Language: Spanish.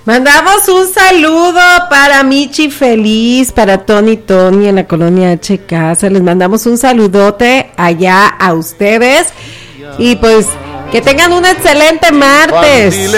Mandamos un saludo para Michi Feliz, para Tony en la colonia H Casa. Les mandamos un saludote allá a ustedes. Y pues que tengan un excelente martes.